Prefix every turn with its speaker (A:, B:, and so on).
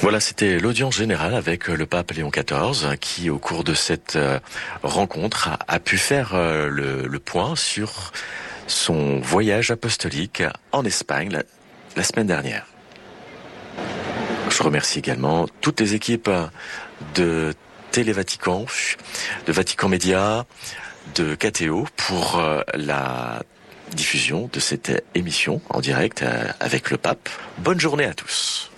A: Voilà, c'était l'audience générale avec le pape Léon XIV qui, au cours de cette rencontre, a pu faire le point sur son voyage apostolique en Espagne la semaine dernière. Je remercie également toutes les équipes de Télé Vatican, de Vatican Média, de KTO pour la diffusion de cette émission en direct avec le pape. Bonne journée à tous.